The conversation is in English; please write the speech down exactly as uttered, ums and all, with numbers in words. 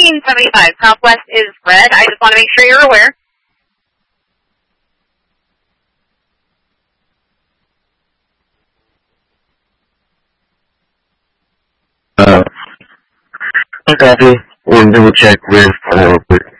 thirteen seventy-five. Southwest is red. I just want to make sure you're aware. Uh, I copy. We'll double check with, uh, with